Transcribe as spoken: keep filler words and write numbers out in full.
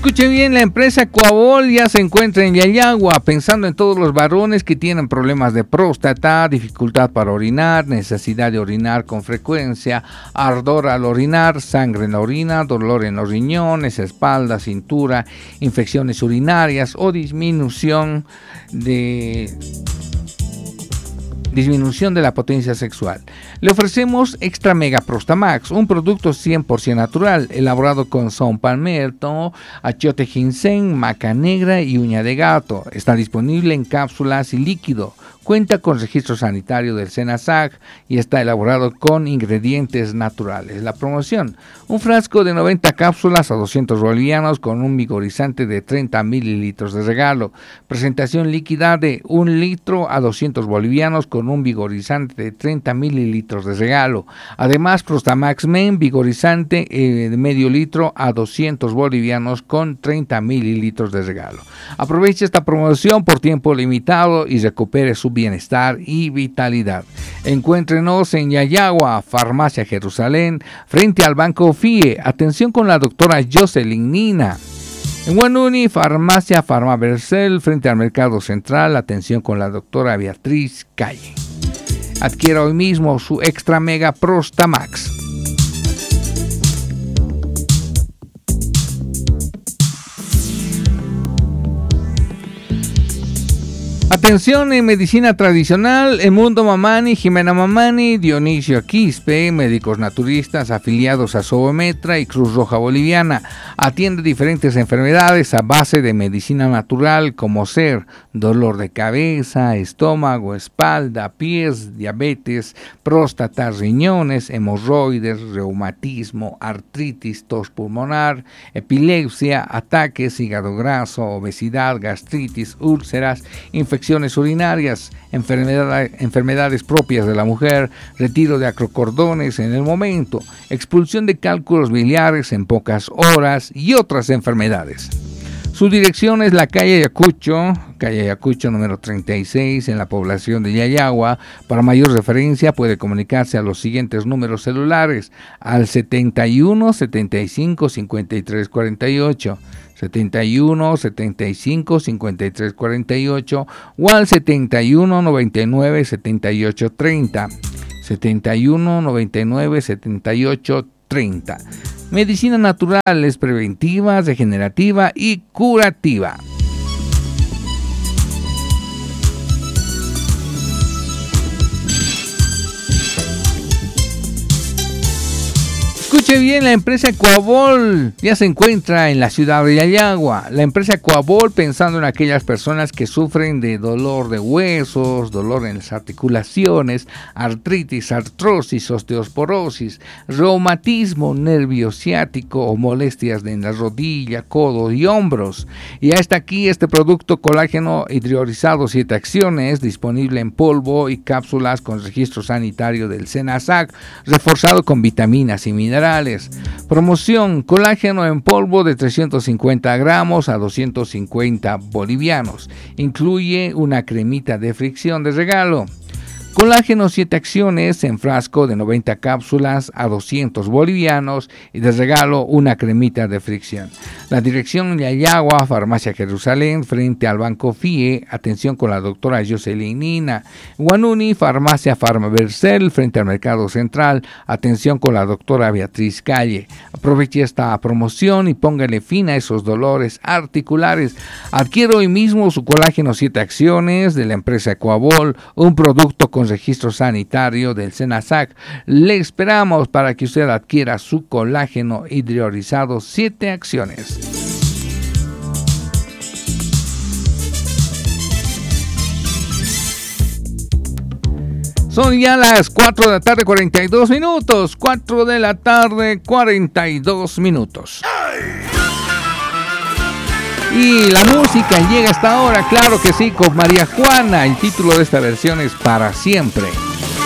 Escuche bien, la empresa Coabol ya se encuentra en Yayagua, pensando en todos los varones que tienen problemas de próstata, dificultad para orinar, necesidad de orinar con frecuencia, ardor al orinar, sangre en la orina, dolor en los riñones, espalda, cintura, infecciones urinarias o disminución de... disminución de la potencia sexual. Le ofrecemos Extra Mega Prostamax, un producto cien por ciento natural, elaborado con son palmetto, achiote ginseng, maca negra y uña de gato. Está disponible en cápsulas y líquido. Cuenta con registro sanitario del SENASAC y está elaborado con ingredientes naturales. La promoción: un frasco de noventa cápsulas a doscientos bolivianos con un vigorizante de treinta mililitros de regalo. Presentación líquida de un litro a doscientos bolivianos con un vigorizante de treinta mililitros de regalo. Además, Prostamax Men, vigorizante eh, de medio litro a doscientos bolivianos con treinta mililitros de regalo. Aproveche esta promoción por tiempo limitado y recupere su bienestar y vitalidad. Encuéntrenos en Yayagua, Farmacia Jerusalén, frente al Banco F I E. Atención con la doctora Jocelyn Nina. En Guanuni, Farmacia Farmaversel, frente al Mercado Central. Atención con la doctora Beatriz Calle. Adquiera hoy mismo su Extra Mega Prostamax. Atención en medicina tradicional, El Mundo Mamani, Jimena Mamani, Dionisio Quispe, médicos naturistas afiliados a Sobometra y Cruz Roja Boliviana. Atiende diferentes enfermedades a base de medicina natural, como ser dolor de cabeza, estómago, espalda, pies, diabetes, próstata, riñones, hemorroides, reumatismo, artritis, tos pulmonar, epilepsia, ataques, hígado graso, obesidad, gastritis, úlceras, infecciones urinarias, enfermedad, enfermedades propias de la mujer, retiro de acrocordones en el momento, expulsión de cálculos biliares en pocas horas y otras enfermedades. Su dirección es la calle Ayacucho, calle Ayacucho número treinta y seis, en la población de Yayagua. Para mayor referencia puede comunicarse a los siguientes números celulares: al setenta y uno, setenta y cinco, cincuenta y tres cuarenta y ocho, setenta y uno, setenta y cinco, cincuenta y tres cuarenta y ocho o al setenta y uno, noventa y nueve, setenta y ocho treinta, setenta y uno, noventa y nueve, setenta y ocho treinta. Medicina natural es preventiva, regenerativa y curativa. Escuche bien, la empresa Coabol ya se encuentra en la ciudad de Yayagua. La empresa Coabol, pensando en aquellas personas que sufren de dolor de huesos, dolor en las articulaciones, artritis, artrosis, osteosporosis, reumatismo, nervio ciático o molestias en la rodilla, codo y hombros. Y hasta aquí este producto colágeno hidrolisado siete acciones, disponible en polvo y cápsulas con registro sanitario del SENASAC, reforzado con vitaminas y minerales. Promoción: colágeno en polvo de trescientos cincuenta gramos a doscientos cincuenta bolivianos. Incluye una cremita de fricción de regalo. Colágeno siete acciones en frasco de noventa cápsulas a doscientos bolivianos y de regalo una cremita de fricción. La dirección de Yayagua, Farmacia Jerusalén, frente al Banco F I E. Atención con la doctora Jocelyn Nina. Guanuni, Farmacia Farmaversel, frente al Mercado Central. Atención con la doctora Beatriz Calle. Aproveche esta promoción y póngale fin a esos dolores articulares. Adquiere hoy mismo su colágeno siete acciones de la empresa Coabol, un producto con registro sanitario del SENASAC. Le esperamos para que usted adquiera su colágeno hidrolisado siete acciones. Son ya las cuatro de la tarde, cuarenta y dos minutos. cuatro de la tarde, cuarenta y dos minutos. Y la música llega hasta ahora, claro que sí, con María Juana. El título de esta versión es Para Siempre.